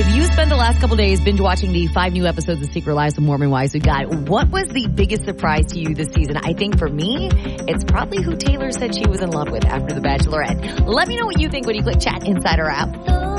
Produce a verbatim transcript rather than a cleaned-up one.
If you spent the last couple days binge watching the five new episodes of Secret Lives of Mormon Wives we got, what was the biggest surprise to you this season? I think for me, it's probably who Taylor said she was in love with after The Bachelorette. Let me know what you think when you click Chat inside our app.